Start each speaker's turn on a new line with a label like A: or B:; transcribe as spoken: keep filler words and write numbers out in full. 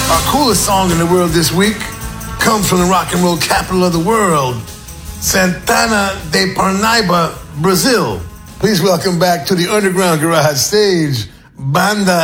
A: Our coolest song in the world this week comes from the rock and roll capital of the world, Santana de Parnaíba, Brazil. Please welcome back to the Underground Garage stage, Banda